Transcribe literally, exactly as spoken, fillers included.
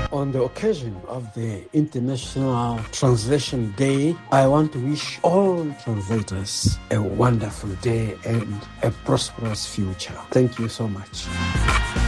On the occasion of the International Translation Day, I want to wish all translators a wonderful day and a prosperous future. Thank you so much.